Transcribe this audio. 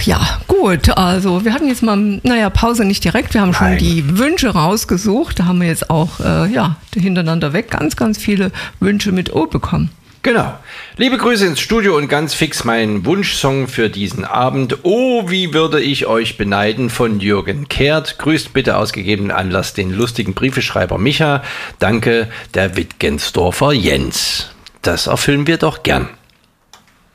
ja, gut. Also wir hatten jetzt mal, Pause nicht direkt. Wir haben schon die Wünsche rausgesucht. Da haben wir jetzt auch, hintereinander weg ganz, ganz viele Wünsche mit O bekommen. Genau. Liebe Grüße ins Studio und ganz fix mein Wunschsong für diesen Abend. Oh, wie würde ich euch beneiden von Jürgen Kehrt. Grüßt bitte aus gegebenen Anlass den lustigen Briefeschreiber Micha. Danke, der Wittgensdorfer Jens. Das erfüllen wir doch gern.